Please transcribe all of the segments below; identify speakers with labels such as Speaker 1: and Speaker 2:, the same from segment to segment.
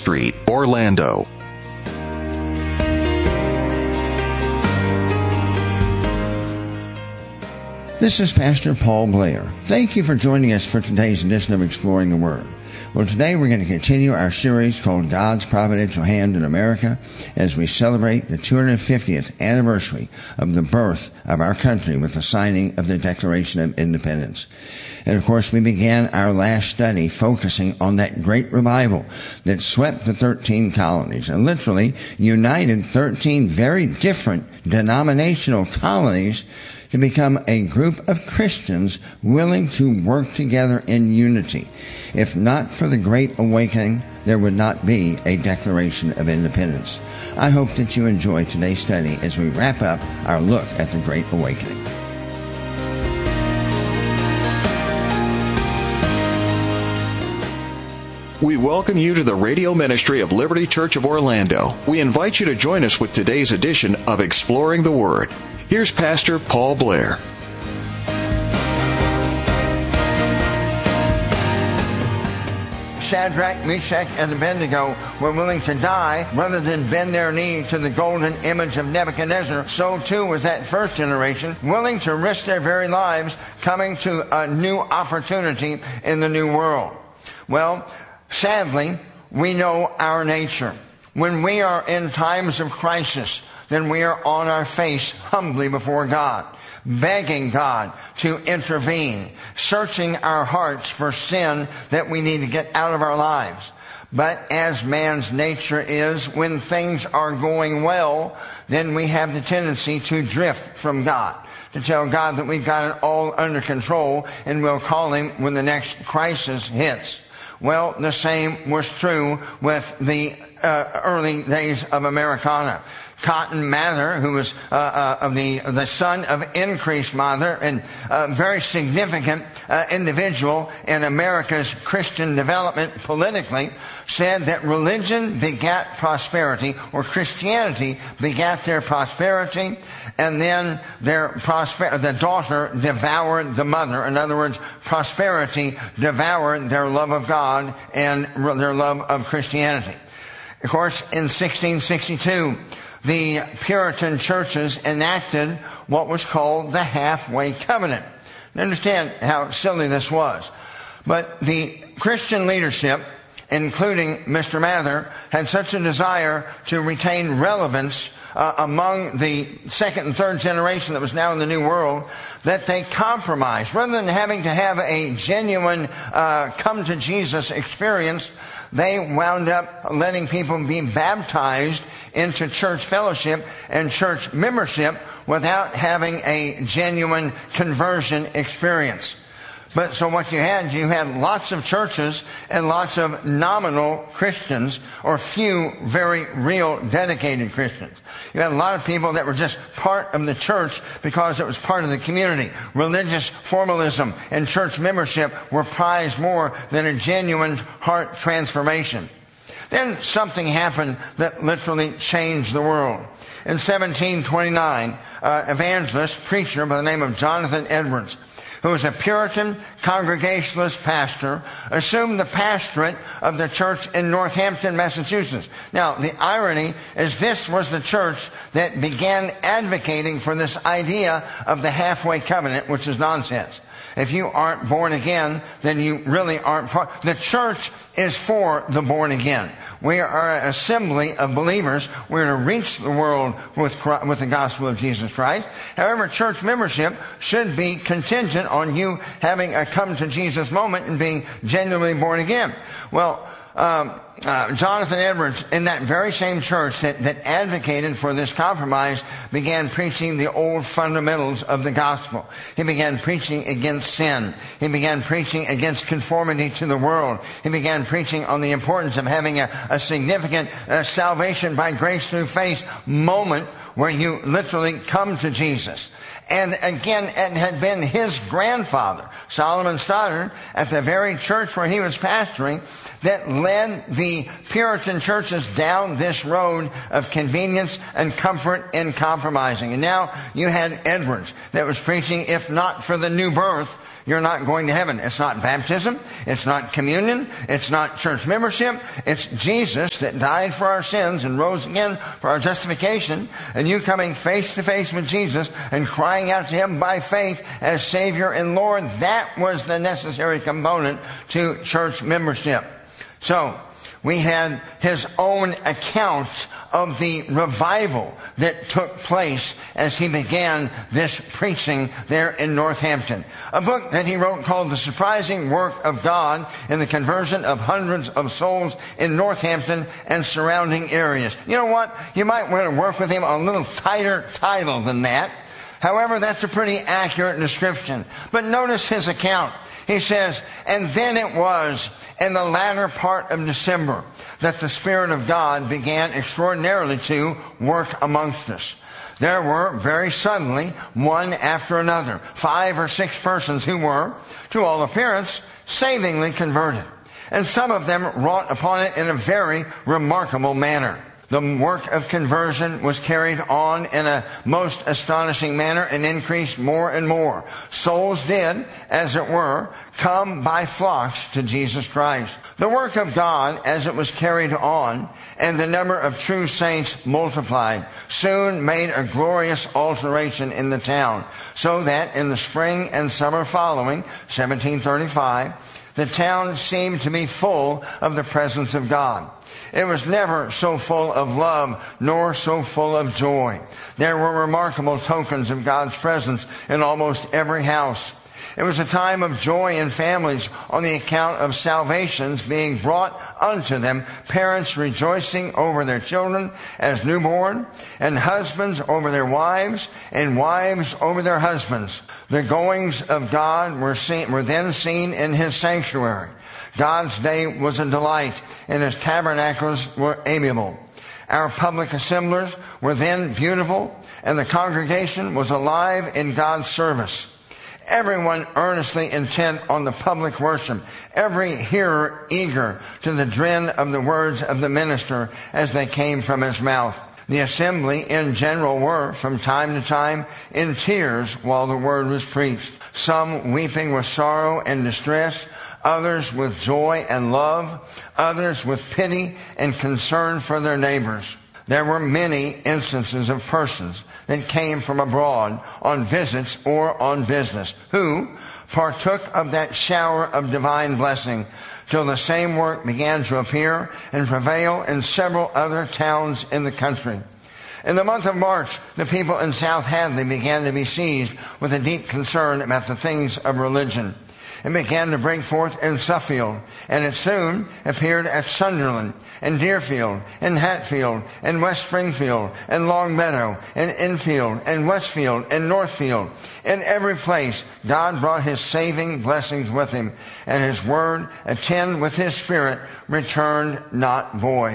Speaker 1: Street, Orlando.
Speaker 2: This is Pastor Paul Blair. Thank you for joining us for today's edition of Exploring the Word. Well, today we're going to continue our series called God's Providential Hand in America as we celebrate the 250th anniversary of the birth of our country with the signing of the Declaration of Independence. And of course, we began our last study focusing on that great revival that swept the 13 colonies and literally united 13 very different denominational colonies to become a group of Christians willing to work together in unity. If not for the Great Awakening, there would not be a Declaration of Independence. I hope that you enjoy today's study as we wrap up our look at the Great Awakening.
Speaker 1: We welcome you to the radio ministry of Liberty Church of Orlando. We invite you to join us with today's edition of Exploring the Word. Here's Pastor Paul Blair.
Speaker 2: Shadrach, Meshach, and Abednego were willing to die rather than bend their knee to the golden image of Nebuchadnezzar. So too was that first generation, willing to risk their very lives coming to a new opportunity in the new world. Well, sadly, we know our nature. When we are in times of crisis, then we are on our face humbly before God, begging God to intervene, searching our hearts for sin that we need to get out of our lives. But as man's nature is, when things are going well, then we have the tendency to drift from God, to tell God that we've got it all under control and we'll call Him when the next crisis hits. Well, the same was true with the early days of Americana. Cotton Mather, who was the son of Increase Mather, and a very significant individual in America's Christian development politically, said that religion begat prosperity, or Christianity begat their prosperity, and then the daughter devoured the mother. In other words, prosperity devoured their love of God and their love of Christianity. Of course, in 1662, the Puritan churches enacted what was called the Halfway Covenant. Now, understand how silly this was. But the Christian leadership, including Mr. Mather, had such a desire to retain relevance among the second and third generation that was now in the New World, that they compromised. Rather than having to have a genuine come to Jesus experience, they wound up letting people be baptized into church fellowship and church membership without having a genuine conversion experience. But so what you had lots of churches and lots of nominal Christians, or few very real dedicated Christians. You had a lot of people that were just part of the church because it was part of the community. Religious formalism and church membership were prized more than a genuine heart transformation. Then something happened that literally changed the world. In 1729, evangelist, preacher by the name of Jonathan Edwards, who was a Puritan Congregationalist pastor, assumed the pastorate of the church in Northampton, Massachusetts. Now, the irony is this was the church that began advocating for this idea of the halfway covenant, which is nonsense. If you aren't born again, then you really aren't part. The church is for the born again. We are an assembly of believers. We're to reach the world with the gospel of Jesus Christ. However, church membership should be contingent on you having a come to Jesus moment and being genuinely born again. Well, Jonathan Edwards, in that very same church that advocated for this compromise, began preaching the old fundamentals of the gospel. He began preaching against sin. He began preaching against conformity to the world. He began preaching on the importance of having a significant salvation by grace through faith moment where you literally come to Jesus. And again, it had been his grandfather, Solomon Stoddard, at the very church where he was pastoring, that led the Puritan churches down this road of convenience and comfort in compromising. And now you had Edwards that was preaching, if not for the new birth, you're not going to heaven. It's not baptism. It's not communion. It's not church membership. It's Jesus that died for our sins and rose again for our justification. And you coming face to face with Jesus and crying out to Him by faith as Savior and Lord, that was the necessary component to church membership. So, we had his own account of the revival that took place as he began this preaching there in Northampton. A book that he wrote called The Surprising Work of God in the Conversion of Hundreds of Souls in Northampton and Surrounding Areas. You know what? You might want to work with him on a little tighter title than that. However, that's a pretty accurate description. But notice his account. He says, and then it was in the latter part of December that the Spirit of God began extraordinarily to work amongst us. There were very suddenly, one after another, 5 or 6 persons who were, to all appearance, savingly converted. And some of them wrought upon it in a very remarkable manner. The work of conversion was carried on in a most astonishing manner and increased more and more. Souls did, as it were, come by flocks to Jesus Christ. The work of God, as it was carried on, and the number of true saints multiplied, soon made a glorious alteration in the town, so that in the spring and summer following, 1735, the town seemed to be full of the presence of God. It was never so full of love, nor so full of joy. There were remarkable tokens of God's presence in almost every house. It was a time of joy in families on the account of salvations being brought unto them, parents rejoicing over their children as newborn, and husbands over their wives, and wives over their husbands. The goings of God were then seen in His sanctuary. God's day was a delight, and His tabernacles were amiable. Our public assemblies were then beautiful, and the congregation was alive in God's service. Everyone earnestly intent on the public worship, every hearer eager to the din of the words of the minister as they came from his mouth. The assembly in general were, from time to time, in tears while the word was preached. Some weeping with sorrow and distress, others with joy and love, others with pity and concern for their neighbors. There were many instances of persons that came from abroad on visits or on business, who partook of that shower of divine blessing, till the same work began to appear and prevail in several other towns in the country. In the month of March, the people in South Hadley began to be seized with a deep concern about the things of religion. It began to break forth in Suffield, and it soon appeared at Sunderland, and Deerfield, and Hatfield, and West Springfield, and Longmeadow, and Enfield, and Westfield, and Northfield. In every place, God brought His saving blessings with Him, and His word, attend with His Spirit, returned not void.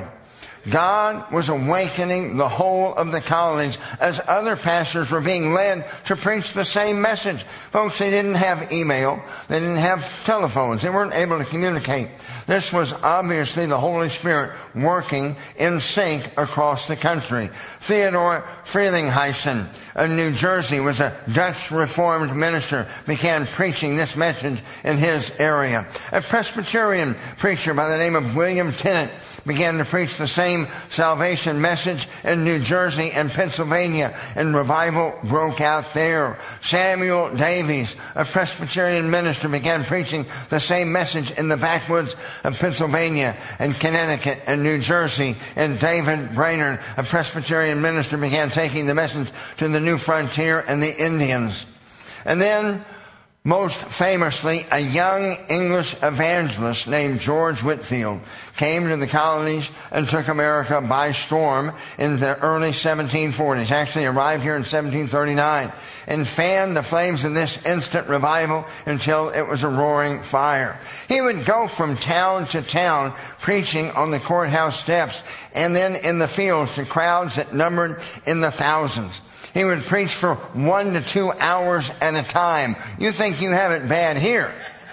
Speaker 2: God was awakening the whole of the colonies as other pastors were being led to preach the same message. Folks, they didn't have email. They didn't have telephones. They weren't able to communicate. This was obviously the Holy Spirit working in sync across the country. Theodore Frelinghuysen of New Jersey was a Dutch Reformed minister, began preaching this message in his area. A Presbyterian preacher by the name of William Tennant began to preach the same salvation message in New Jersey and Pennsylvania, and revival broke out there. Samuel Davies, a Presbyterian minister, began preaching the same message in the backwoods of Pennsylvania and Connecticut and New Jersey. And David Brainerd, a Presbyterian minister, began taking the message to the New Frontier and the Indians. And then, most famously, a young English evangelist named George Whitefield came to the colonies and took America by storm in the early 1740s. Actually arrived here in 1739 and fanned the flames of this instant revival until it was a roaring fire. He would go from town to town preaching on the courthouse steps and then in the fields to crowds that numbered in the thousands. He would preach for 1 to 2 hours at a time. You think you have it bad here.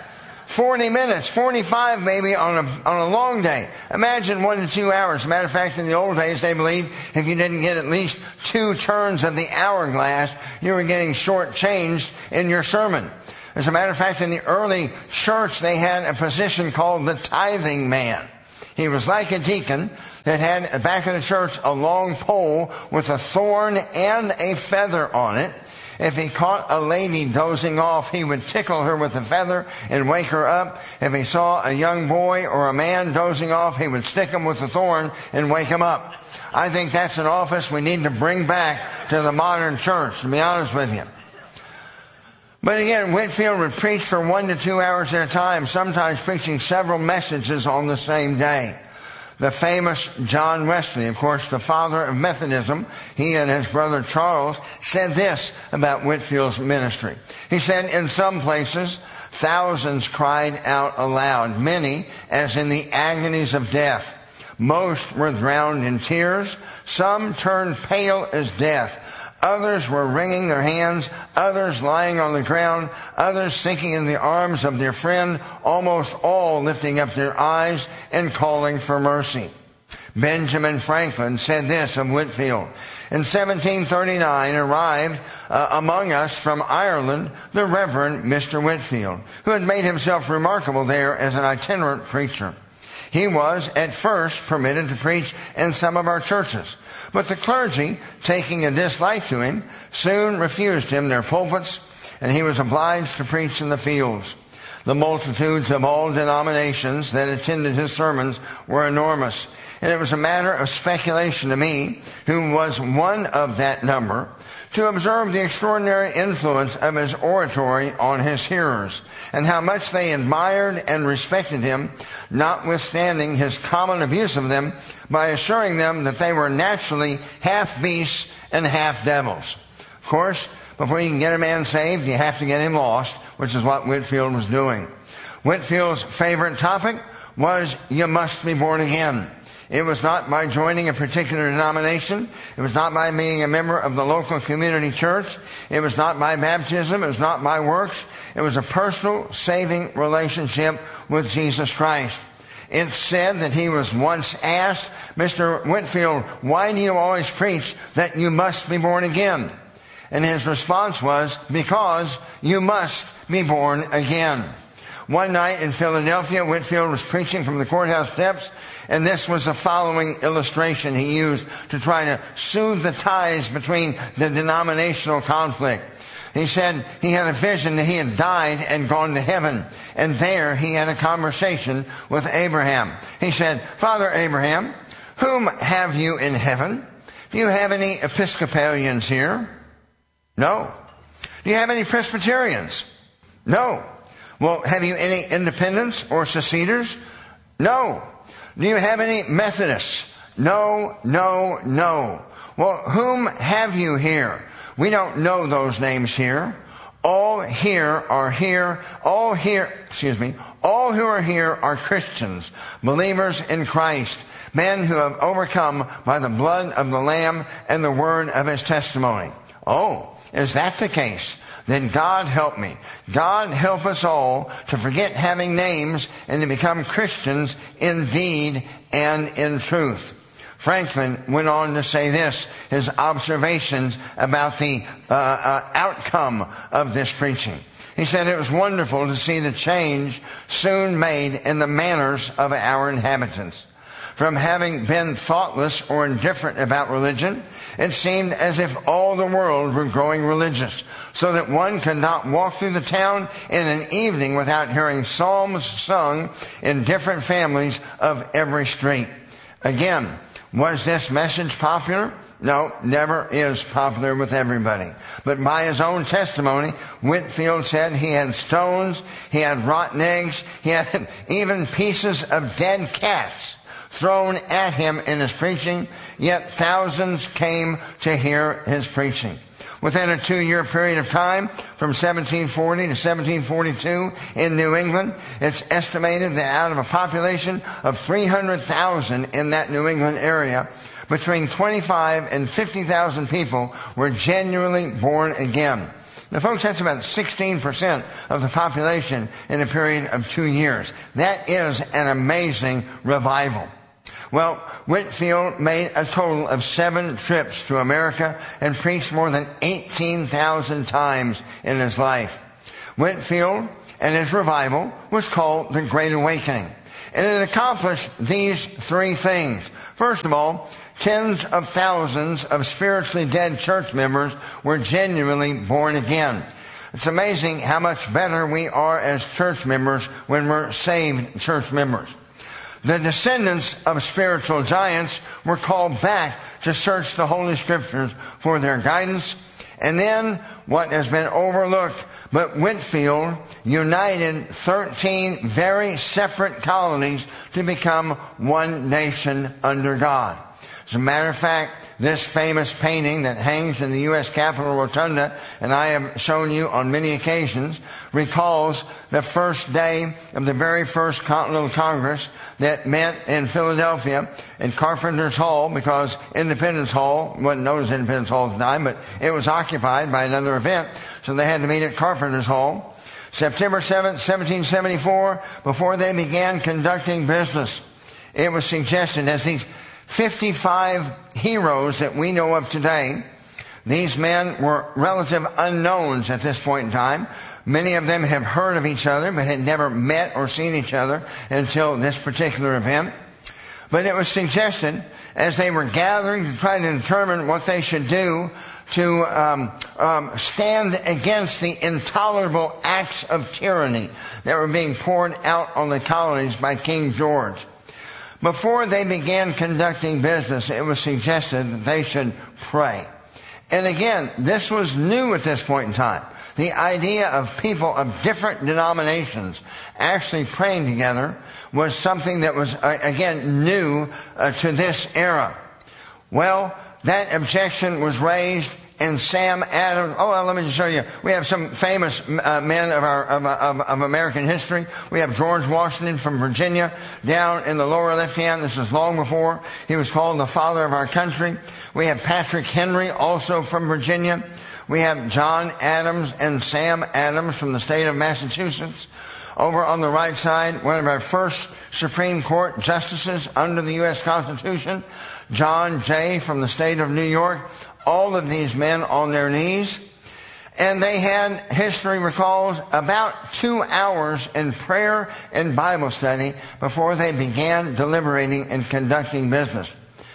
Speaker 2: 40 minutes, 45 maybe on a long day. Imagine 1 to 2 hours. As a matter of fact, in the old days, they believed if you didn't get at least 2 turns of the hourglass, you were getting shortchanged in your sermon. As a matter of fact, in the early church, they had a position called the tithing man. He was like a deacon that had, back in the church, a long pole with a thorn and a feather on it. If he caught a lady dozing off, he would tickle her with the feather and wake her up. If he saw a young boy or a man dozing off, he would stick him with the thorn and wake him up. I think that's an office we need to bring back to the modern church, to be honest with you. But again, Whitefield would preach for 1 to 2 hours at a time, sometimes preaching several messages on the same day. The famous John Wesley, of course, the father of Methodism, he and his brother Charles said this about Whitefield's ministry. He said, in some places, thousands cried out aloud, many as in the agonies of death. Most were drowned in tears. Some turned pale as death. Others were wringing their hands, others lying on the ground, others sinking in the arms of their friend, almost all lifting up their eyes and calling for mercy. Benjamin Franklin said this of Whitefield. In 1739 arrived among us from Ireland the Reverend Mr. Whitefield, who had made himself remarkable there as an itinerant preacher. He was at first permitted to preach in some of our churches, but the clergy, taking a dislike to him, soon refused him their pulpits, and he was obliged to preach in the fields. The multitudes of all denominations that attended his sermons were enormous, and it was a matter of speculation to me, who was one of that number, to observe the extraordinary influence of his oratory on his hearers, and how much they admired and respected him, notwithstanding his common abuse of them, by assuring them that they were naturally half beasts and half devils. Of course, before you can get a man saved, you have to get him lost, which is what Whitefield was doing. Whitefield's favorite topic was, you must be born again. It was not by joining a particular denomination. It was not by being a member of the local community church. It was not by baptism. It was not by works. It was a personal, saving relationship with Jesus Christ. It's said that he was once asked, Mr. Whitefield, why do you always preach that you must be born again? And his response was, because you must be born again. One night in Philadelphia, Whitefield was preaching from the courthouse steps, and this was the following illustration he used to try to soothe the ties between the denominational conflict. He said he had a vision that he had died and gone to heaven, and there he had a conversation with Abraham. He said, Father Abraham, whom have you in heaven? Do you have any Episcopalians here? No. Do you have any Presbyterians? No. Well, have you any independents or seceders? No. Do you have any Methodists? No, no, no. Well, whom have you here? We don't know those names here. All who are here are Christians, believers in Christ, men who have overcome by the blood of the Lamb and the word of his testimony. Oh, is that the case? Then God help me. God help us all to forget having names and to become Christians in deed and in truth. Franklin went on to say this, his observations about the outcome of this preaching. He said it was wonderful to see the change soon made in the manners of our inhabitants. From having been thoughtless or indifferent about religion, it seemed as if all the world were growing religious, so that one could not walk through the town in an evening without hearing psalms sung in different families of every street. Again, was this message popular? No, never is popular with everybody. But by his own testimony, Whitefield said he had stones, he had rotten eggs, he had even pieces of dead cats thrown at him in his preaching, yet thousands came to hear his preaching. Within a 2-year period of time, from 1740 to 1742 in New England, it's estimated that out of a population of 300,000 in that New England area, between 25 and 50,000 people were genuinely born again. Now, folks, that's about 16% of the population in a period of 2 years. That is an amazing revival. Well, Whitefield made a total of 7 trips to America and preached more than 18,000 times in his life. Whitefield and his revival was called the Great Awakening. And it accomplished these three things. First of all, tens of thousands of spiritually dead church members were genuinely born again. It's amazing how much better we are as church members when we're saved church members. The descendants of spiritual giants were called back to search the Holy Scriptures for their guidance. And then, what has been overlooked, but Whitefield united 13 very separate colonies to become one nation under God. As a matter of fact, this famous painting that hangs in the U.S. Capitol Rotunda, and I have shown you on many occasions, recalls the first day of the very first Continental Congress that met in Philadelphia in Carpenter's Hall, because Independence Hall wasn't known as Independence Hall at the time, but it was occupied by another event, so they had to meet at Carpenter's Hall. September 7th, 1774, before they began conducting business, it was suggested as these 55 heroes that we know of today, these men were relative unknowns at this point in time. Many of them have heard of each other, but had never met or seen each other until this particular event. But it was suggested, as they were gathering to try to determine what they should do to stand against the intolerable acts of tyranny that were being poured out on the colonies by King George. Before they began conducting business, it was suggested that they should pray. And again, this was new at this point in time. The idea of people of different denominations actually praying together was something that was, again, new to this era. Well, that objection was raised, and Sam Adams, let me just show you. We have some famous men of American history. We have George Washington from Virginia down in the lower left hand. This is long before he was called the father of our country. We have Patrick Henry, also from Virginia. We have John Adams and Sam Adams from the state of Massachusetts. Over on the right side, one of our first Supreme Court justices under the U.S. Constitution, John Jay from the state of New York. All of these men on their knees. And they had, history recalls, about 2 hours in prayer and Bible study before they began deliberating and conducting business.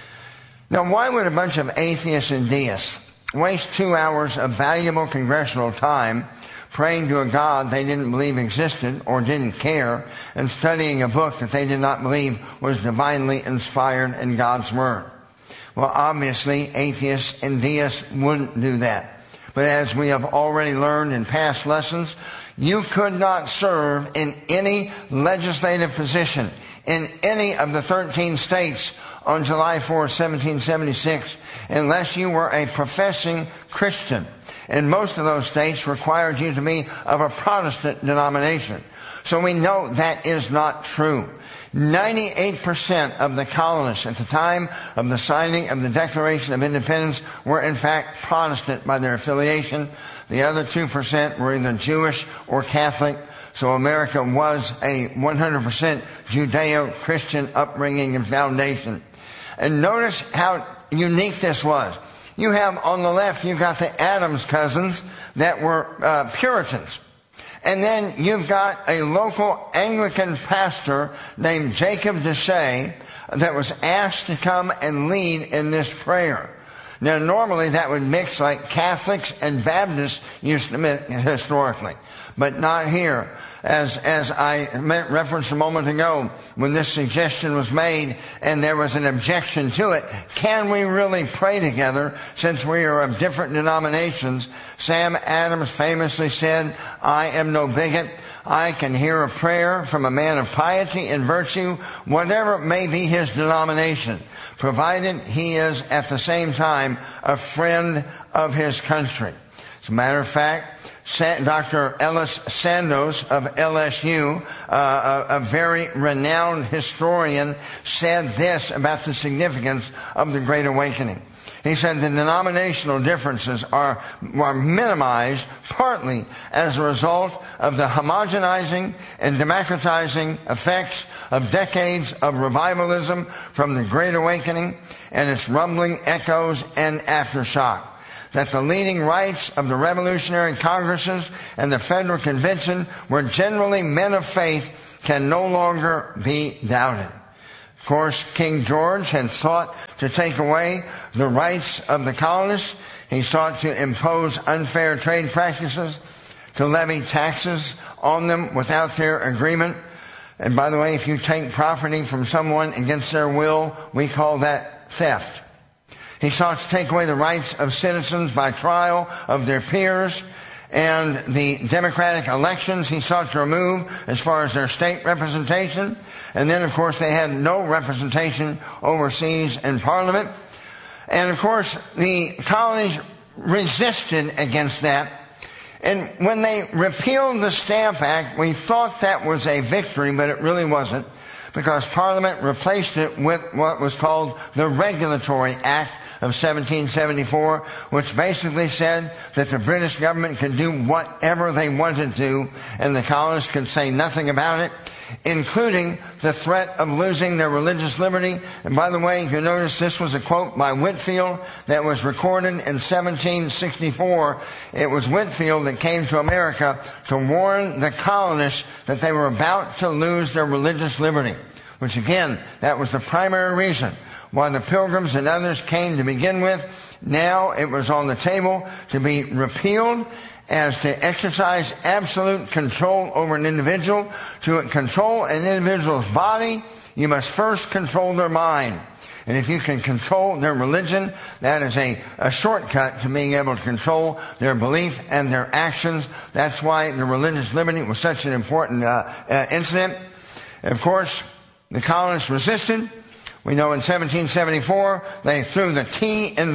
Speaker 2: Now, why would a bunch of atheists and deists waste 2 hours of valuable congressional time praying to a God they didn't believe existed or didn't care, and studying a book that they did not believe was divinely inspired in God's Word? Well, obviously, atheists and deists wouldn't do that. But as we have already learned in past lessons, you could not serve in any legislative position in any of the 13 states on July 4, 1776, unless you were a professing Christian. And most of those states required you to be of a Protestant denomination. So we know that is not true. 98% of the colonists at the time of the signing of the Declaration of Independence were in fact Protestant by their affiliation. The other 2% were either Jewish or Catholic. So America was a 100% Judeo-Christian upbringing and foundation. And notice how unique this was. You have on the left, you've got the Adams cousins that were Puritans. And then you've got a local Anglican pastor named Jacob Deshay that was asked to come and lead in this prayer. Now, normally that would mix like Catholics and Baptists used to mix historically, but not here. As I referenced a moment ago, when this suggestion was made and there was an objection to it, can we really pray together since we are of different denominations? Sam Adams famously said, "I am no bigot. I can hear a prayer from a man of piety and virtue, whatever may be his denomination, provided he is at the same time a friend of his country." As a matter of fact, Dr. Ellis Sandos of LSU, a very renowned historian, said this about the significance of the Great Awakening. He said the denominational differences are minimized partly as a result of the homogenizing and democratizing effects of decades of revivalism from the Great Awakening and its rumbling echoes and aftershock. that the leading rights of the revolutionary congresses and the federal convention were generally men of faith can no longer be doubted. Of course, King George had sought to take away the rights of the colonists. He sought to impose unfair trade practices, to levy taxes on them without their agreement. And by the way, if you take property from someone against their will, we call that theft. He sought to take away the rights of citizens by trial of their peers, and the democratic elections he sought to remove as far as their state representation. And then, of course, they had no representation overseas in Parliament. And, of course, the colonies resisted against that. And when they repealed the Stamp Act, we thought that was a victory, but it really wasn't, because Parliament replaced it with what was called the Regulatory Act of 1774, which basically said that the British government could do whatever they wanted to, and the colonies could say nothing about it, including the threat of losing their religious liberty. And by the way, you notice this was a quote by Whitefield that was recorded in 1764. It was Whitefield that came to America to warn the colonists that they were about to lose their religious liberty, which again, that was the primary reason why the Pilgrims and others came to begin with. Now it was on the table to be repealed, as to exercise absolute control over an individual. To control an individual's body, you must first control their mind. And if you can control their religion, that is a shortcut to being able to control their belief and their actions. That's why the religious liberty was such an important incident. And of course, the colonists resisted. We know in 1774, they threw the tea in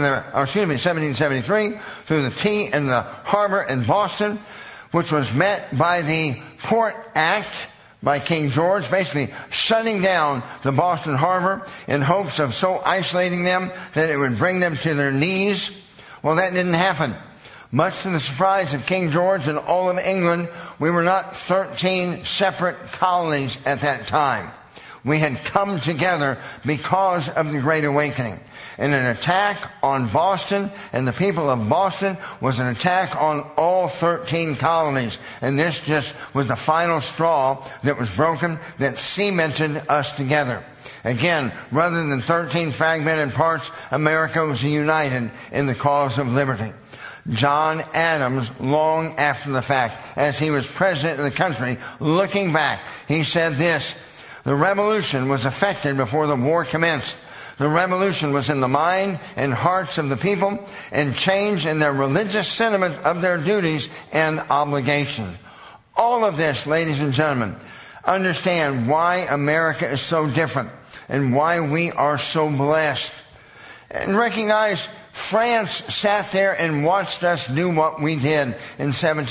Speaker 2: 1773, threw the tea in the harbor in Boston, which was met by the Port Act by King George, basically shutting down the Boston harbor in hopes of so isolating them that it would bring them to their knees. Well, that didn't happen. Much to the surprise of King George and all of England, we were not 13 separate colonies at that time. We had come together because of the Great Awakening. And an attack on Boston and the people of Boston was an attack on all 13 colonies. And this just was the final straw that was broken, that cemented us together. Again, rather than 13 fragmented parts, America was united in the cause of liberty. John Adams, long after the fact, as he was president of the country, looking back, he said this: "The revolution was effected before the war commenced. The revolution was in the mind and hearts of the people, and change in their religious sentiment of their duties and obligations." All of this, ladies and gentlemen, understand why America is so different and why we are so blessed. And recognize France sat there and watched us do what we did in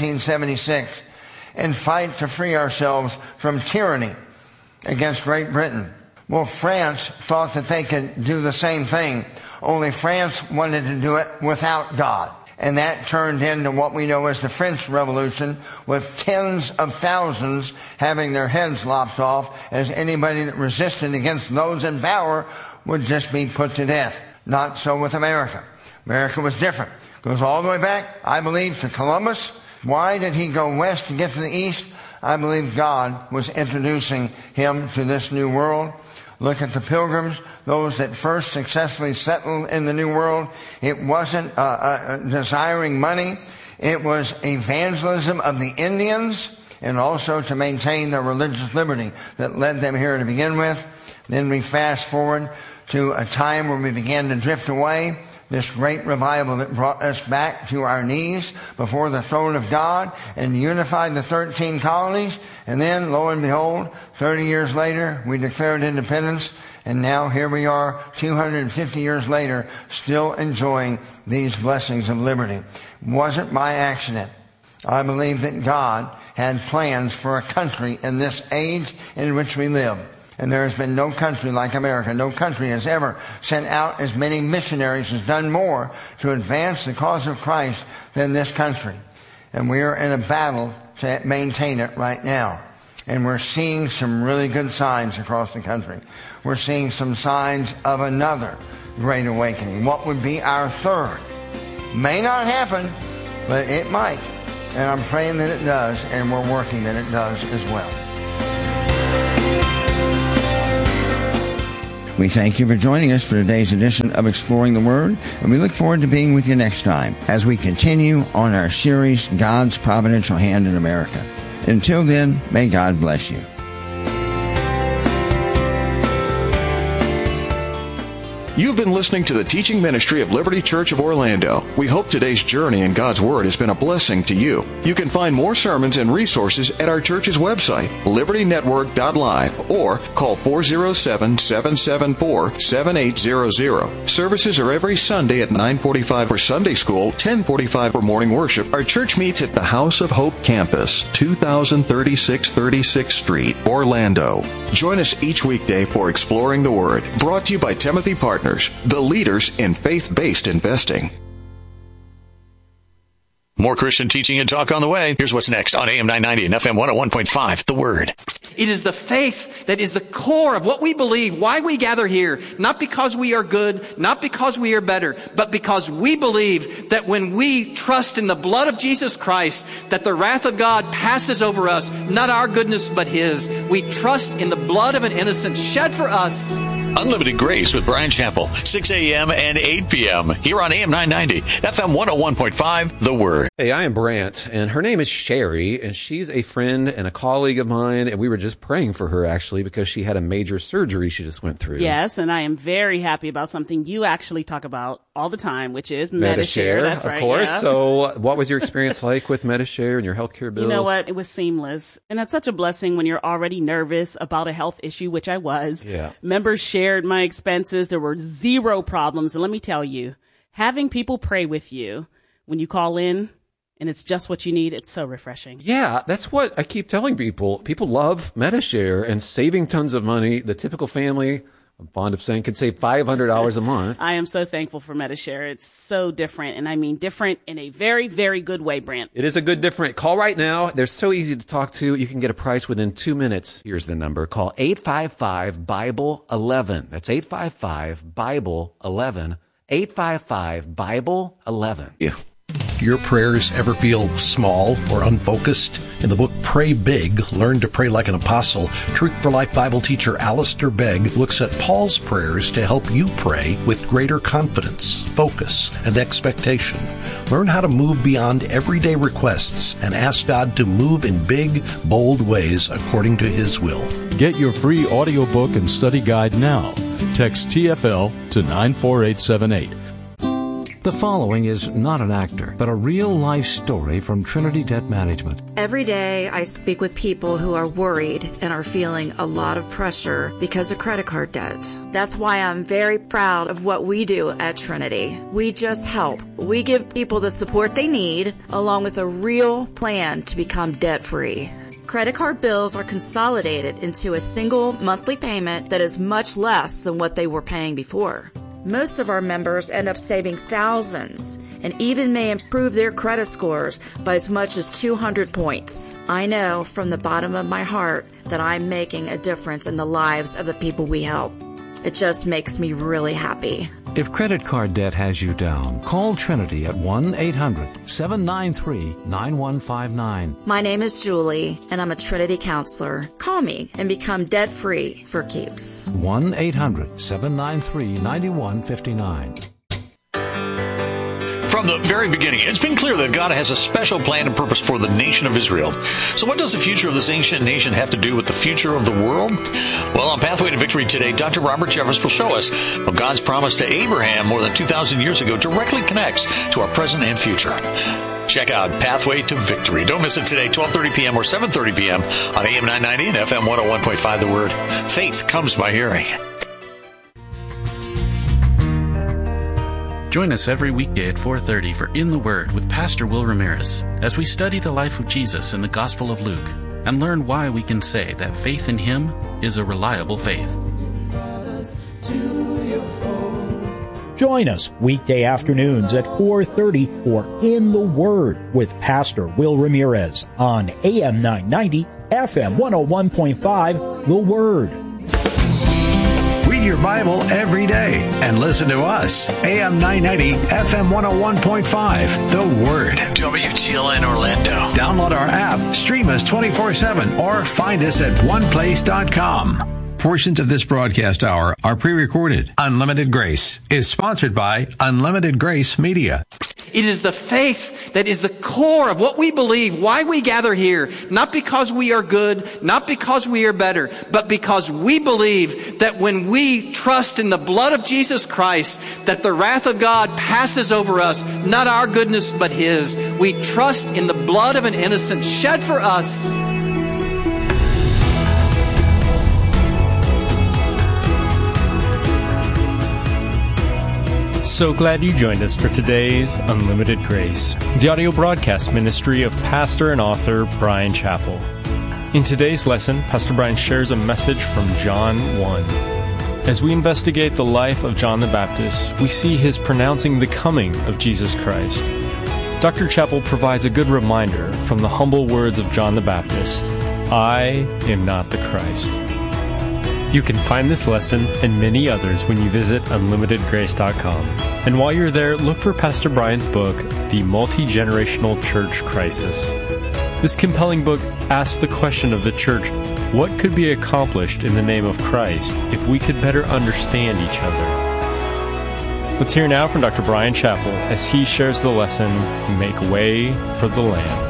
Speaker 2: 1776 and fight to free ourselves from tyranny against Great Britain. Well, France thought that they could do the same thing, only France wanted to do it without God. And that turned into what we know as the French Revolution, with tens of thousands having their heads lopped off, as anybody that resisted against those in power would just be put to death. Not so with America. America was different. Goes all the way back, I believe, to Columbus. Why did he go west to get to the east? I believe God was introducing him to this new world. Look at the Pilgrims, those that first successfully settled in the New World. It wasn't desiring money. It was evangelism of the Indians, and also to maintain their religious liberty that led them here to begin with. Then we fast forward to a time where we began to drift away. This great revival that brought us back to our knees before the throne of God and unified the 13 colonies. And then, lo and behold, 30 years later, we declared independence. And now here we are, 250 years later, still enjoying these blessings of liberty. It wasn't by accident. I believe that God had plans for a country in this age in which we live. And there has been no country like America. No country has ever sent out as many missionaries, has done more to advance the cause of Christ than this country. And we are in a battle to maintain it right now. And we're seeing some really good signs across the country. We're seeing some signs of another great awakening. What would be our third? May not happen, but it might. And I'm praying that it does, and we're working that it does as well. We thank you for joining us for today's edition of Exploring the Word, and we look forward to being with you next time as we continue on our series, God's Providential Hand in America. Until then, may God bless you.
Speaker 1: You've been listening to the teaching ministry of Liberty Church of Orlando. We hope today's journey in God's Word has been a blessing to you. You can find more sermons and resources at our church's website, libertynetwork.live, or call 407-774-7800. Services are every Sunday at 9:45 for Sunday School, 10:45 for morning worship. Our church meets at the House of Hope Campus, 2036 36th Street, Orlando. Join us each weekday for Exploring the Word, brought to you by Timothy Partners, the leaders in faith-based investing.
Speaker 3: More Christian teaching and talk on the way. Here's what's next on AM 990 and FM 101.5, The Word.
Speaker 4: It is the faith that is the core of what we believe, why we gather here. Not because we are good, not because we are better, but because we believe that when we trust in the blood of Jesus Christ, that the wrath of God passes over us, not our goodness, but His. We trust in the blood of an innocent shed for us.
Speaker 3: Unlimited Grace with Brian Chappell, 6 a.m. and 8 p.m. here on AM 990, FM 101.5, The Word.
Speaker 5: Hey, I am Brant, and her name is Sherry, and she's a friend and a colleague of mine, and we were just praying for her, actually, because she had a major surgery she just went through.
Speaker 6: Yes, and I am very happy about something you actually talk about all the time, which is Medi-Share. That's right,
Speaker 5: of course.
Speaker 6: Yeah.
Speaker 5: So what was your experience like with Medi-Share and your healthcare bills?
Speaker 6: You know what? It was seamless. And that's such a blessing when you're already nervous about a health issue, which I was.
Speaker 5: Yeah.
Speaker 6: Members shared my expenses. There were zero problems. And let me tell you, having people pray with you when you call in and it's just what you need, it's so refreshing.
Speaker 5: Yeah, that's what I keep telling people. People love Medi-Share and saving tons of money. The typical family, I'm fond of saying, can save $500 a month.
Speaker 6: I am so thankful for Medi-Share. It's so different, and I mean different in a very, very good way, Brant.
Speaker 5: It is a good different. Call right now. They're so easy to talk to. You can get a price within 2 minutes. Here's the number. Call 855-BIBLE-11. That's 855-BIBLE-11. 855-BIBLE-11.
Speaker 3: Yeah.
Speaker 7: Do your prayers ever feel small or unfocused? In the book Pray Big, Learn to Pray Like an Apostle, Truth for Life Bible teacher Alistair Begg looks at Paul's prayers to help you pray with greater confidence, focus, and expectation. Learn how to move beyond everyday requests and ask God to move in big, bold ways according to His will.
Speaker 8: Get your free audiobook and study guide now. Text TFL to 94878. The following is not an actor, but a real-life story from Trinity Debt Management.
Speaker 9: Every day I speak with people who are worried and are feeling a lot of pressure because of credit card debt. That's why I'm very proud of what we do at Trinity. We just help. We give people the support they need, along with a real plan to become debt-free. Credit card bills are consolidated into a single monthly payment that is much less than what they were paying before. Most of our members end up saving thousands and even may improve their credit scores by as much as 200 points. I know from the bottom of my heart that I'm making a difference in the lives of the people we help. It just makes me really happy.
Speaker 8: If credit card debt has you down, call Trinity at 1-800-793-9159.
Speaker 9: My name is Julie, and I'm a Trinity counselor. Call me and become debt-free for keeps.
Speaker 8: 1-800-793-9159.
Speaker 3: From the very beginning, it's been clear that God has a special plan and purpose for the nation of Israel. So what does the future of this ancient nation have to do with the future of the world? Well, on Pathway to Victory today, Dr. Robert Jeffress will show us how God's promise to Abraham more than 2,000 years ago directly connects to our present and future. Check out Pathway to Victory. Don't miss it today, 12:30 p.m. or 7:30 p.m. on AM 990 and FM 101.5 The Word. Faith comes by hearing.
Speaker 10: Join us every weekday at 4:30 for In the Word with Pastor Will Ramirez as we study the life of Jesus in the Gospel of Luke and learn why we can say that faith in Him is a reliable faith.
Speaker 11: Join us weekday afternoons at 4:30 for In the Word with Pastor Will Ramirez on AM 990, FM 101.5, The Word.
Speaker 12: We Read your Bible every day and listen to us. AM 990, FM 101.5. The Word.
Speaker 3: WTLN Orlando.
Speaker 12: Download our app, stream us 24/7, or find us at oneplace.com. Portions of this broadcast hour are pre-recorded. Unlimited Grace is sponsored by Unlimited Grace Media.
Speaker 4: It is the faith that is the core of what we believe, why we gather here, not because we are good, not because we are better, but because we believe that when we trust in the blood of Jesus Christ, that the wrath of God passes over us, not our goodness, but His. We trust in the blood of an innocent shed for us.
Speaker 13: So glad you joined us for today's Unlimited Grace, the audio broadcast ministry of pastor and author Bryan Chapell. In today's lesson, Pastor Bryan shares a message from John 1. As we investigate the life of John the Baptist, we see his pronouncing the coming of Jesus Christ. Dr. Chapell provides a good reminder from the humble words of John the Baptist, "I am not the Christ." You can find this lesson and many others when you visit UnlimitedGrace.com. And while you're there, look for Pastor Bryan's book, The Multi-Generational Church Crisis. This compelling book asks the question of the church, what could be accomplished in the name of Christ if we could better understand each other? Let's hear now from Dr. Bryan Chapell as he shares the lesson, Make Way for the Lamb.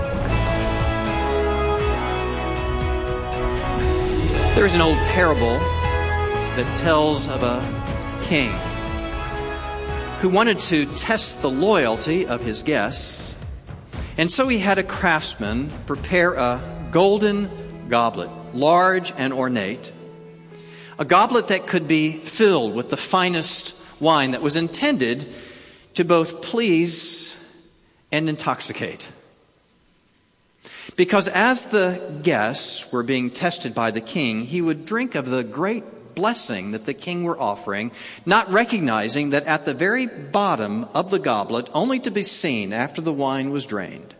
Speaker 4: There is an old parable that tells of a king who wanted to test the loyalty of his guests, and so he had a craftsman prepare a golden goblet, large and ornate, a goblet that could be filled with the finest wine that was intended to both please and intoxicate. Because as the guests were being tested by the king, he would drink of the great blessing that the king were offering, not recognizing that at the very bottom of the goblet, only to be seen after the wine was drained,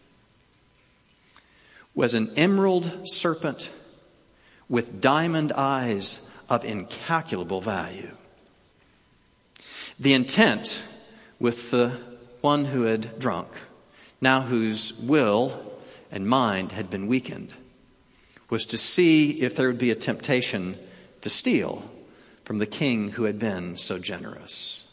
Speaker 4: was an emerald serpent with diamond eyes of incalculable value. The intent with the one who had drunk, now whose will and mind had been weakened, was to see if there would be a temptation to steal from the king who had been so generous.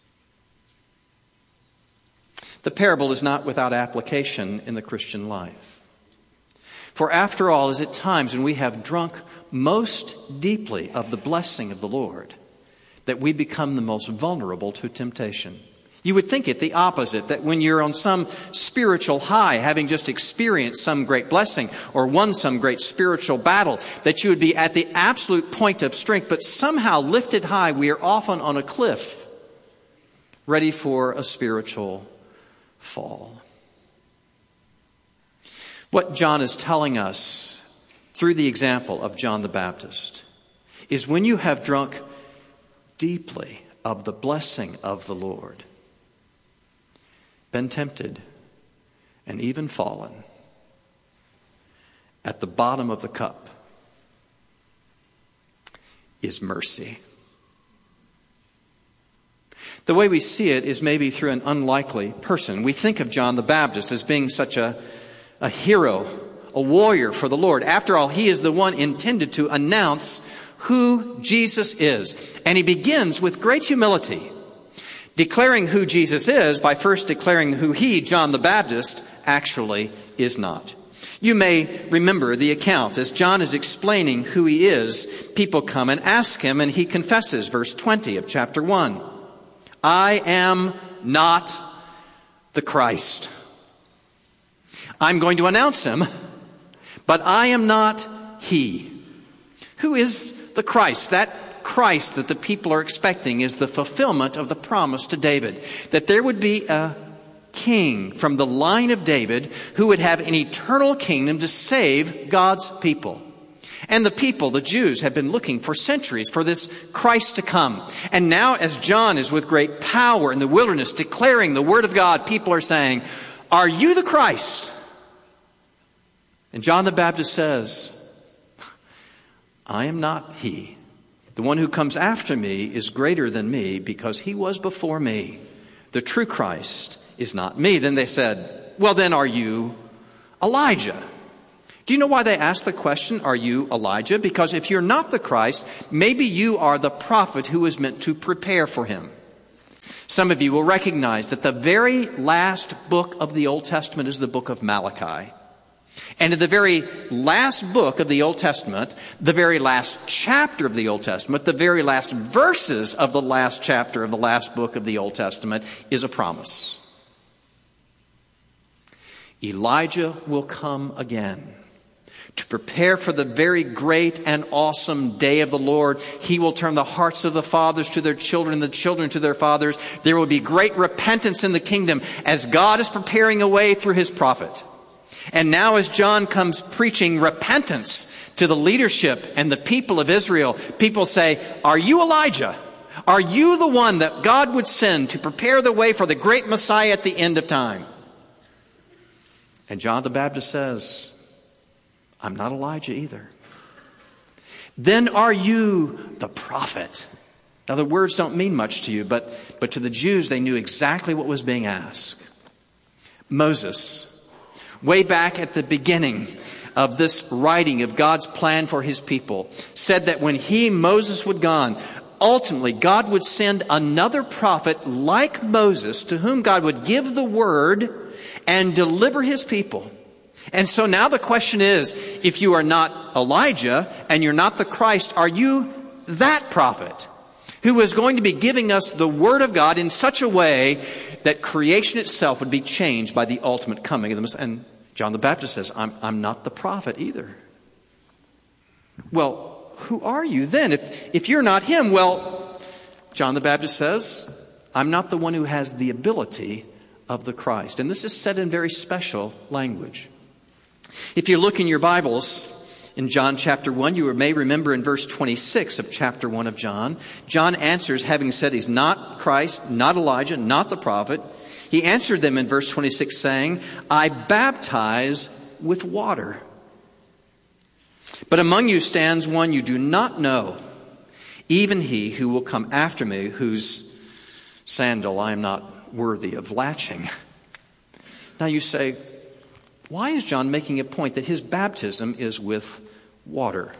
Speaker 4: The parable is not without application in the Christian life. For after all, is it times when we have drunk most deeply of the blessing of the Lord that we become the most vulnerable to temptation. You would think it the opposite, that when you're on some spiritual high, having just experienced some great blessing or won some great spiritual battle, that you would be at the absolute point of strength, but somehow lifted high, we are often on a cliff, ready for a spiritual fall. What John is telling us through the example of John the Baptist is when you have drunk deeply of the blessing of the Lord, been tempted, and even fallen, at the bottom of the cup is mercy. The way we see it is maybe through an unlikely person. We think of John the Baptist as being such a hero, a warrior for the Lord. After all, he is the one intended to announce who Jesus is. And he begins with great humility, declaring who Jesus is by first declaring who he, John the Baptist, actually is not. You may remember the account. As John is explaining who he is, people come and ask him, and he confesses, verse 20 of chapter 1. I am not the Christ. I'm going to announce him, but I am not he. Who is the Christ? That Christ that the people are expecting is the fulfillment of the promise to David, that there would be a king from the line of David who would have an eternal kingdom to save God's people. And the people, the Jews, have been looking for centuries for this Christ to come. And now, as John is with great power in the wilderness declaring the word of God, people are saying, are you the Christ? And John the Baptist says, I am not he. The one who comes after me is greater than me because he was before me. The true Christ is not me." Then they said, "Well, then are you Elijah?" Do you know why they asked the question, "Are you Elijah?" Because if you're not the Christ, maybe you are the prophet who is meant to prepare for him. Some of you will recognize that the very last book of the Old Testament is the book of Malachi. And in the very last book of the Old Testament, the very last chapter of the Old Testament, the very last verses of the last chapter of the last book of the Old Testament is a promise. Elijah will come again to prepare for the very great and awesome day of the Lord. He will turn the hearts of the fathers to their children and the children to their fathers. There will be great repentance in the kingdom as God is preparing a way through his prophet. And now as John comes preaching repentance to the leadership and the people of Israel, people say, "Are you Elijah? Are you the one that God would send to prepare the way for the great Messiah at the end of time?" And John the Baptist says, "I'm not Elijah either." "Then are you the prophet?" Now the words don't mean much to you, but to the Jews they knew exactly what was being asked. Moses, way back at the beginning of this writing of God's plan for his people, said that when Moses, would gone, ultimately God would send another prophet like Moses to whom God would give the word and deliver his people. And so now the question is, if you are not Elijah and you're not the Christ, are you that prophet who is going to be giving us the word of God in such a way that creation itself would be changed by the ultimate coming of the Messiah? And John the Baptist says, I'm not the prophet either. Well, who are you then? If you're not him, well, John the Baptist says, I'm not the one who has the ability of the Christ. And this is said in very special language. If you look in your Bibles, in John chapter 1, you may remember in verse 26 of chapter 1 of John, John answers, having said he's not Christ, not Elijah, not the prophet. He answered them in verse 26 saying, I baptize with water. But among you stands one you do not know, even he who will come after me, whose sandal I am not worthy of latching. Now you say, why is John making a point that his baptism is with water?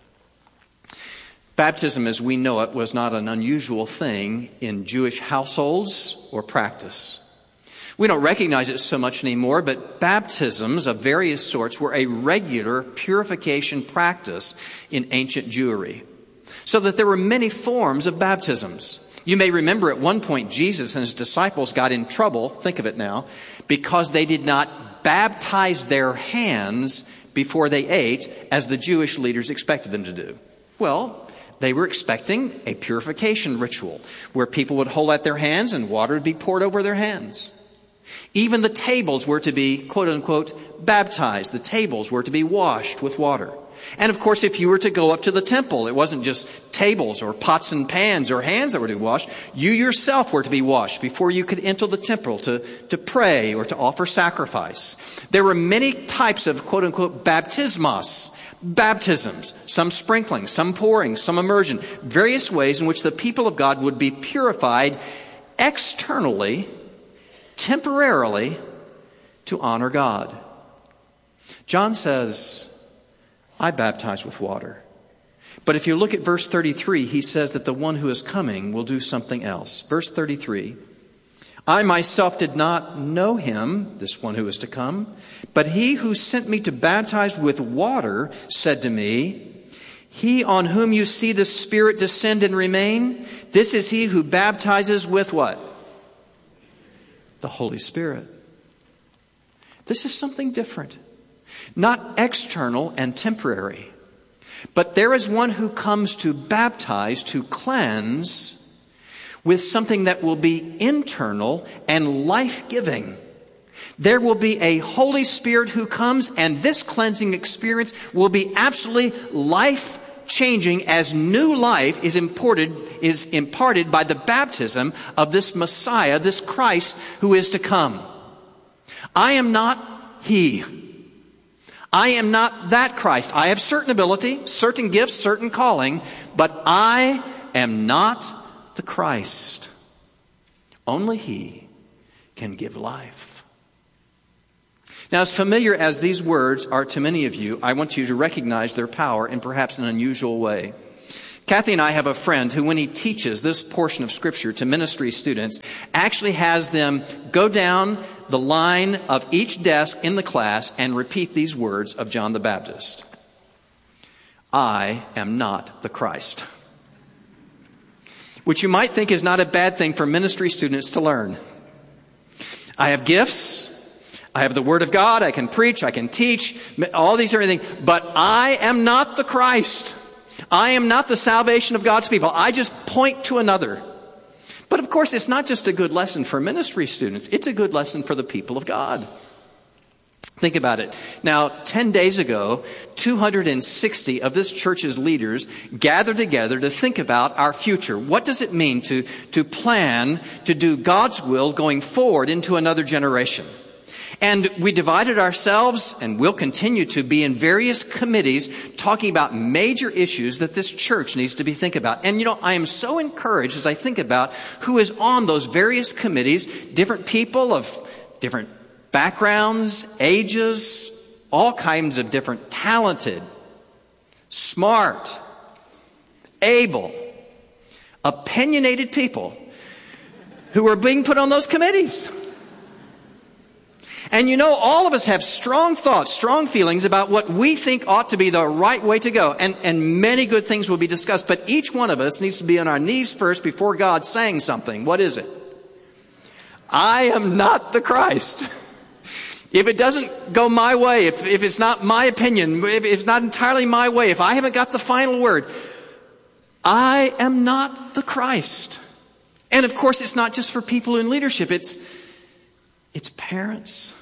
Speaker 4: Baptism, as we know it, was not an unusual thing in Jewish households or practice. We don't recognize it so much anymore, but baptisms of various sorts were a regular purification practice in ancient Jewry. So that there were many forms of baptisms. You may remember at one point Jesus and his disciples got in trouble, think of it now, because they did not baptize their hands before they ate as the Jewish leaders expected them to do. Well, they were expecting a purification ritual where people would hold out their hands and water would be poured over their hands. Even the tables were to be, quote unquote, baptized. The tables were to be washed with water. And of course, if you were to go up to the temple, it wasn't just tables or pots and pans or hands that were to be washed. You yourself were to be washed before you could enter the temple to pray or to offer sacrifice. There were many types of, quote unquote, baptismos, baptisms, some sprinkling, some pouring, some immersion, various ways in which the people of God would be purified externally, temporarily, to honor God. John says, I baptize with water. But if you look at verse 33, he says that the one who is coming will do something else. Verse 33, I myself did not know him, this one who is to come, but he who sent me to baptize with water said to me, he on whom you see the Spirit descend and remain, this is he who baptizes with what? The Holy Spirit. This is something different. Not external and temporary, but there is one who comes to baptize, to cleanse, with something that will be internal and life-giving. There will be a Holy Spirit who comes, and this cleansing experience will be absolutely life-changing as new life is imparted by the baptism of this Messiah, this Christ who is to come. I am not he. I am not that Christ. I have certain ability, certain gifts, certain calling, But I am not the Christ. Only He can give life. Now, as familiar as these words are to many of you, I want you to recognize their power in perhaps an unusual way. Kathy and I have a friend who, when he teaches this portion of Scripture to ministry students, actually has them go down the line of each desk in the class and repeat these words of John the Baptist. I am not the Christ. Which you might think is not a bad thing for ministry students to learn. I have gifts. I have the Word of God. I can preach. I can teach. All these are everything. But I am not the Christ. I am not the salvation of God's people. I just point to another. But of course, it's not just a good lesson for ministry students. It's a good lesson for the people of God. Think about it. Now, 10 days ago, 260 of this church's leaders gathered together to think about our future. What does it mean to plan to do God's will going forward into another generation? And we divided ourselves, and will continue to be in various committees talking about major issues that this church needs to be thinking about. And I am so encouraged as I think about who is on those various committees, different people of different backgrounds, ages, all kinds of different talented, smart, able, opinionated people who are being put on those committees. And all of us have strong thoughts, strong feelings about what we think ought to be the right way to go. And many good things will be discussed. But each one of us needs to be on our knees first before God saying something. What is it? I am not the Christ. If it doesn't go my way, if it's not my opinion, if it's not entirely my way, if I haven't got the final word, I am not the Christ. And of course, it's not just for people in leadership. It's parents.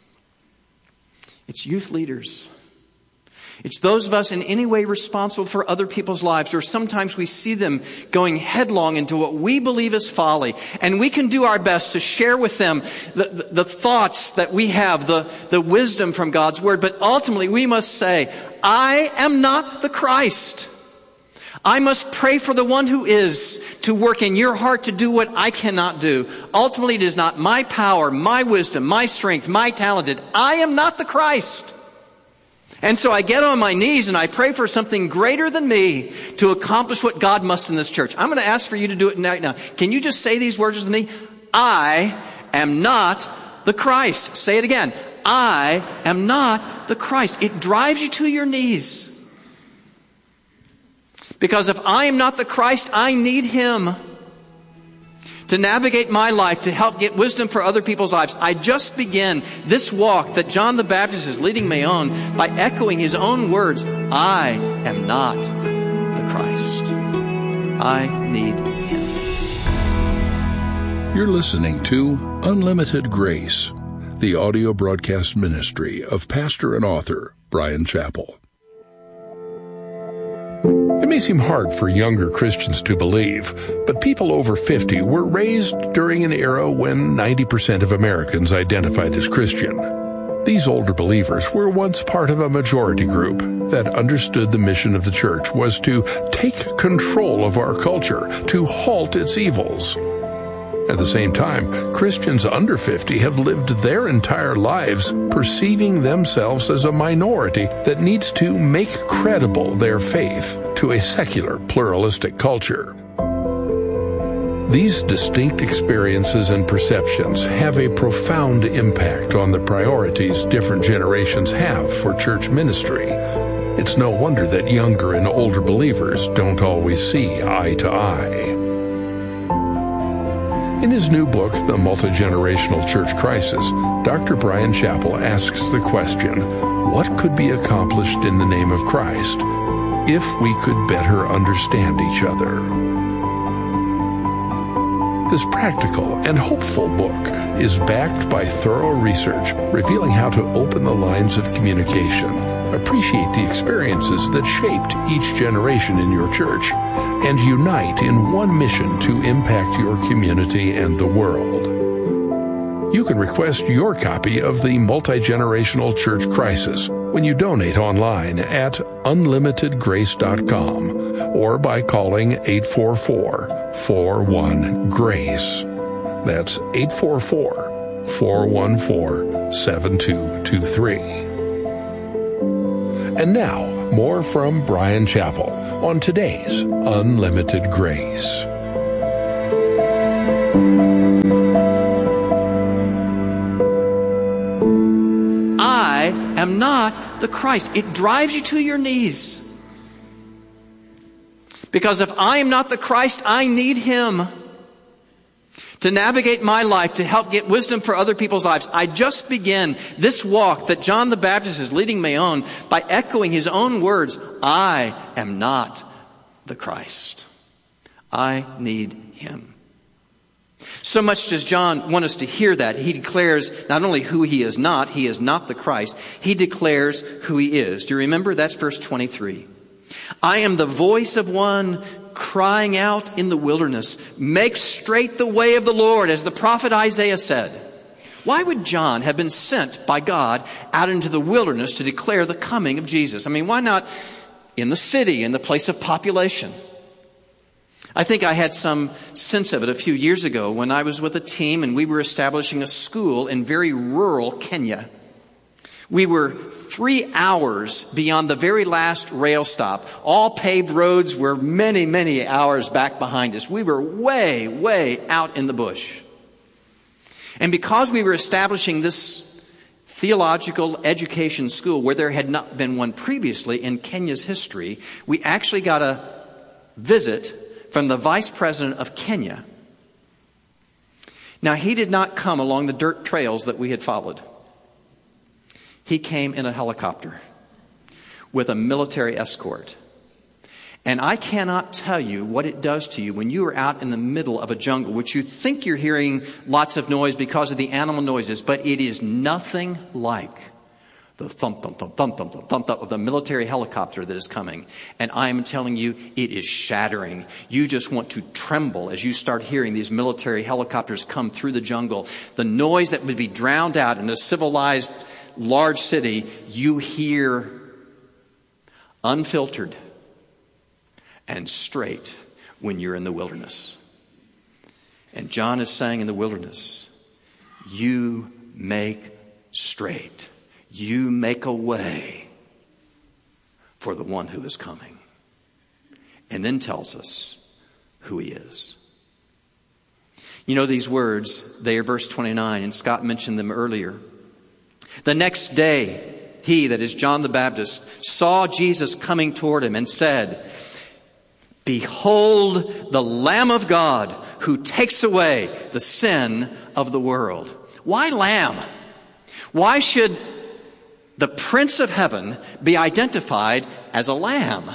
Speaker 4: It's youth leaders. It's those of us in any way responsible for other people's lives, or sometimes we see them going headlong into what we believe is folly. And we can do our best to share with them the thoughts that we have, the wisdom from God's Word. But ultimately we must say, I am not the Christ. I must pray for the one who is to work in your heart to do what I cannot do. Ultimately, it is not my power, my wisdom, my strength, my talent. I am not the Christ. And so I get on my knees and I pray for something greater than me to accomplish what God must in this church. I'm going to ask for you to do it right now. Can you just say these words with me? I am not the Christ. Say it again. I am not the Christ. It drives you to your knees. Because if I am not the Christ, I need Him to navigate my life, to help get wisdom for other people's lives. I just begin this walk that John the Baptist is leading me on by echoing his own words. I am not the Christ. I need Him.
Speaker 14: You're listening to Unlimited Grace, the audio broadcast ministry of pastor and author Bryan Chapell. It may seem hard for younger Christians to believe, but people over 50 were raised during an era when 90% of Americans identified as Christian. These older believers were once part of a majority group that understood the mission of the church was to take control of our culture, to halt its evils. At the same time, Christians under 50 have lived their entire lives perceiving themselves as a minority that needs to make credible their faith to a secular, pluralistic culture. These distinct experiences and perceptions have a profound impact on the priorities different generations have for church ministry. It's no wonder that younger and older believers don't always see eye to eye. In his new book, The Multi-Generational Church Crisis, Dr. Bryan Chapell asks the question, what could be accomplished in the name of Christ if we could better understand each other? This practical and hopeful book is backed by thorough research revealing how to open the lines of communication, appreciate the experiences that shaped each generation in your church, and unite in one mission to impact your community and the world. You can request your copy of The Multi-Generational Church Crisis when you donate online at unlimitedgrace.com or by calling 844-41-GRACE. That's 844-414-7223. And now, more from Bryan Chapell on today's Unlimited Grace.
Speaker 4: I am not the Christ. It drives you to your knees. Because if I am not the Christ, I need Him to navigate my life, to help get wisdom for other people's lives. I just begin this walk that John the Baptist is leading me on by echoing his own words. I am not the Christ. I need Him. So much does John want us to hear that. He declares not only who he is not the Christ, he declares who he is. Do you remember? That's verse 23. I am the voice of one crying out in the wilderness, make straight the way of the Lord, as the prophet Isaiah said. Why would John have been sent by God out into the wilderness to declare the coming of Jesus? I mean, why not in the city, in the place of population? I think I had some sense of it a few years ago when I was with a team and we were establishing a school in very rural Kenya. We were 3 hours beyond the very last rail stop. All paved roads were many, many hours back behind us. We were way, way out in the bush. And because we were establishing this theological education school where there had not been one previously in Kenya's history, we actually got a visit from the vice president of Kenya. Now, he did not come along the dirt trails that we had followed. He came in a helicopter with a military escort. And I cannot tell you what it does to you when you are out in the middle of a jungle, which you think you're hearing lots of noise because of the animal noises, but it is nothing like the thump, thump, thump, thump, thump, thump, thump, thump of the military helicopter that is coming. And I am telling you, it is shattering. You just want to tremble as you start hearing these military helicopters come through the jungle. The noise that would be drowned out in a civilized large city, you hear unfiltered and straight when you're in the wilderness. And John is saying in the wilderness, you make straight. You make a way for the one who is coming. And then tells us who he is. You know these words, they are verse 29, and Scott mentioned them earlier. The next day, he, that is John the Baptist, saw Jesus coming toward him and said, behold the Lamb of God who takes away the sin of the world. Why lamb? Why should the Prince of Heaven be identified as a lamb?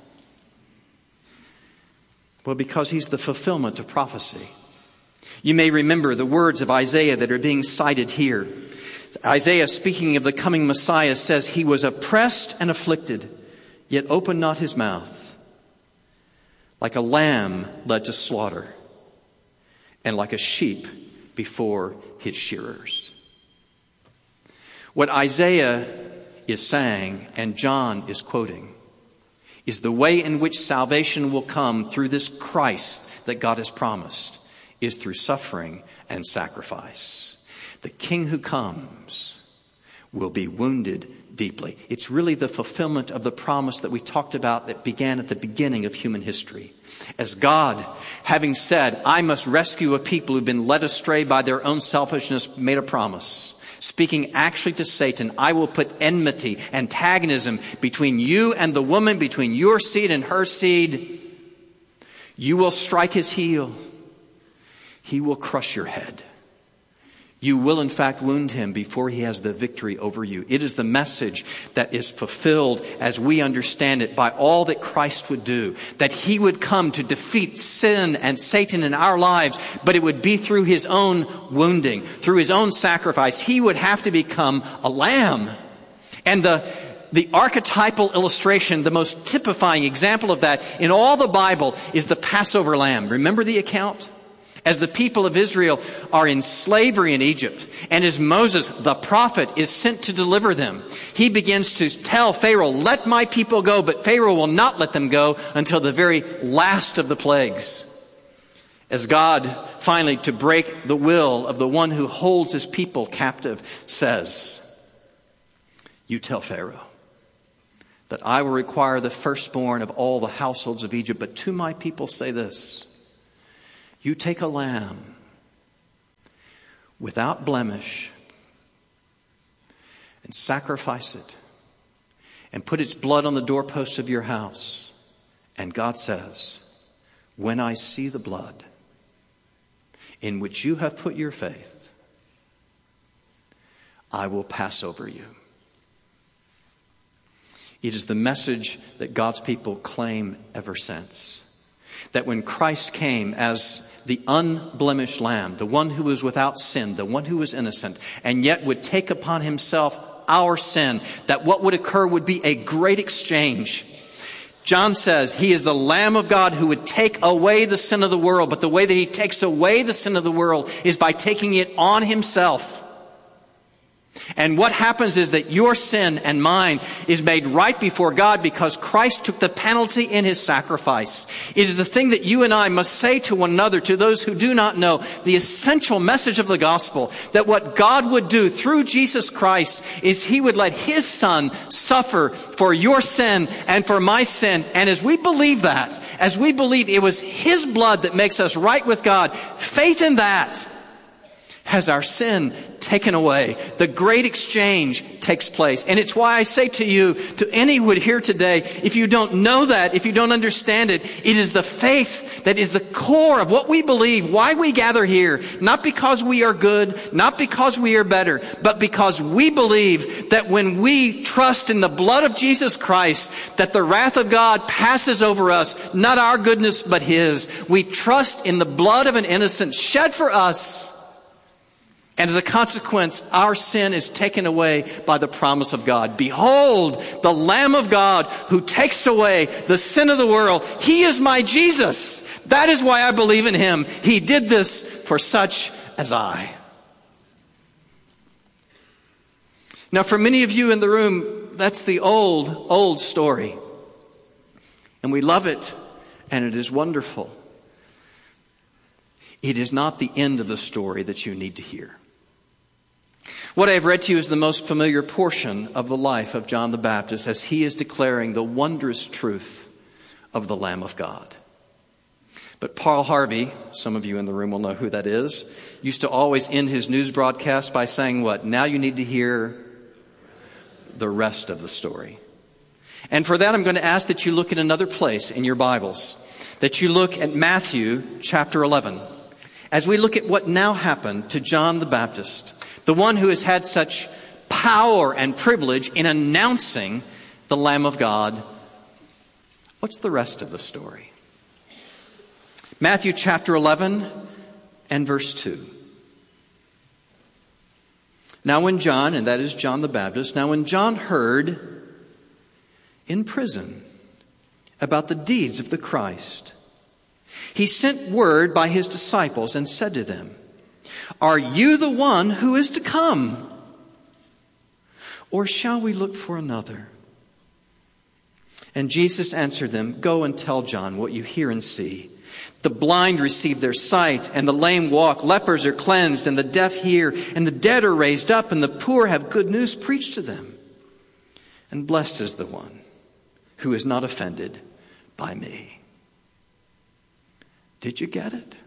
Speaker 4: Well, because he's the fulfillment of prophecy. You may remember the words of Isaiah that are being cited here. Isaiah, speaking of the coming Messiah, says, he was oppressed and afflicted, yet opened not his mouth. Like a lamb led to slaughter, and like a sheep before his shearers. What Isaiah is saying, and John is quoting, is the way in which salvation will come through this Christ that God has promised is through suffering and sacrifice. The King who comes will be wounded deeply. It's really the fulfillment of the promise that we talked about that began at the beginning of human history. As God, having said, I must rescue a people who've been led astray by their own selfishness, made a promise. Speaking actually to Satan, I will put enmity, antagonism between you and the woman, between your seed and her seed. You will strike his heel. He will crush your head. You will in fact wound him before he has the victory over you. It is the message that is fulfilled as we understand it by all that Christ would do. That he would come to defeat sin and Satan in our lives, but it would be through his own wounding, through his own sacrifice. He would have to become a lamb. And the archetypal illustration, the most typifying example of that in all the Bible is the Passover lamb. Remember the account? As the people of Israel are in slavery in Egypt, and as Moses, the prophet, is sent to deliver them, he begins to tell Pharaoh, let my people go, but Pharaoh will not let them go until the very last of the plagues. As God, finally, to break the will of the one who holds his people captive, says, you tell Pharaoh that I will require the firstborn of all the households of Egypt, but to my people say this, you take a lamb without blemish and sacrifice it and put its blood on the doorposts of your house. And God says, when I see the blood in which you have put your faith, I will pass over you. It is the message that God's people claim ever since. That when Christ came as the unblemished lamb, the one who was without sin, the one who was innocent, and yet would take upon himself our sin, that what would occur would be a great exchange. John says he is the Lamb of God who would take away the sin of the world, but the way that he takes away the sin of the world is by taking it on himself. And what happens is that your sin and mine is made right before God because Christ took the penalty in his sacrifice. It is the thing that you and I must say to one another, to those who do not know, the essential message of the gospel, that what God would do through Jesus Christ is he would let his Son suffer for your sin and for my sin. And as we believe that, as we believe it was his blood that makes us right with God, faith in that has our sin taken away. The great exchange takes place. And it's why I say to you, to any who would hear today, if you don't know that, if you don't understand it, it is the faith that is the core of what we believe, why we gather here. Not because we are good, not because we are better, but because we believe that when we trust in the blood of Jesus Christ, that the wrath of God passes over us, not our goodness, but his. We trust in the blood of an innocent shed for us. And as a consequence, our sin is taken away by the promise of God. Behold, the Lamb of God who takes away the sin of the world. He is my Jesus. That is why I believe in him. He did this for such as I. Now, for many of you in the room, that's the old story. And we love it, and it is wonderful. It is not the end of the story that you need to hear. What I have read to you is the most familiar portion of the life of John the Baptist as he is declaring the wondrous truth of the Lamb of God. But Paul Harvey, some of you in the room will know who that is, used to always end his news broadcast by saying what? Now you need to hear the rest of the story. And for that I'm going to ask that you look at another place in your Bibles, that you look at Matthew chapter 11. As we look at what now happened to John the Baptist, the one who has had such power and privilege in announcing the Lamb of God. What's the rest of the story? Matthew chapter 11 and verse 2. Now when John, and that is John the Baptist, now when John heard in prison about the deeds of the Christ, he sent word by his disciples and said to them, are you the one who is to come? Or shall we look for another? And Jesus answered them, go and tell John what you hear and see. The blind receive their sight, and the lame walk. Lepers are cleansed, and the deaf hear, and the dead are raised up, and the poor have good news preached to them. And blessed is the one who is not offended by me. Did you get it?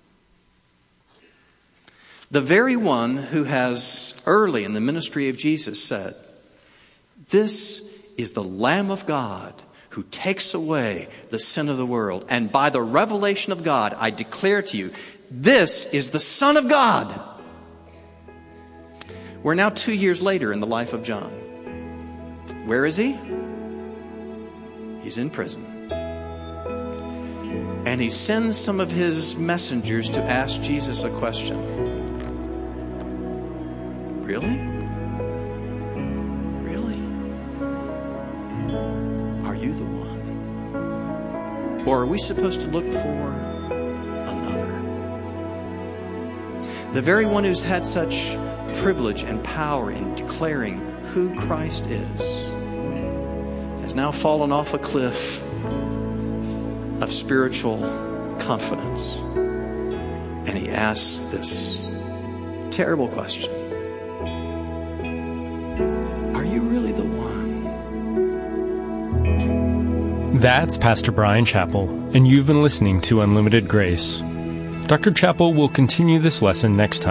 Speaker 4: The very one who has early in the ministry of Jesus said, this is the Lamb of God who takes away the sin of the world. And by the revelation of God, I declare to you, this is the Son of God. We're now 2 years later in the life of John. Where is he? He's in prison. And he sends some of his messengers to ask Jesus a question. Really? Really? Are you the one? Or are we supposed to look for another? The very one who's had such privilege and power in declaring who Christ is, has now fallen off a cliff of spiritual confidence. And he asks this terrible question: are you really the one?
Speaker 13: That's Pastor Bryan Chapell, and you've been listening to Unlimited Grace. Dr. Chapell will continue this lesson next time.